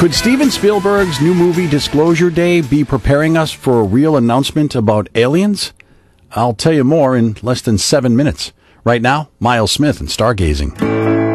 Could Steven Spielberg's new movie Disclosure Day be preparing us for a real announcement about aliens? I'll tell you more in less than 7 minutes. Right now, Miles Smith and Stargazing.